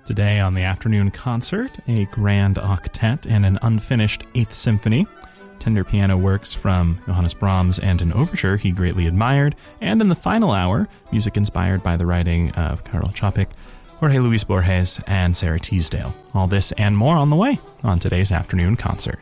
Today on the afternoon concert, a grand octet and an unfinished Eighth Symphony, tender piano works from Johannes Brahms and an overture he greatly admired, and in the final hour, music inspired by the writing of Karel Čapek, Jorge Luis Borges, and Sarah Teasdale. All this and more on the way on today's afternoon concert.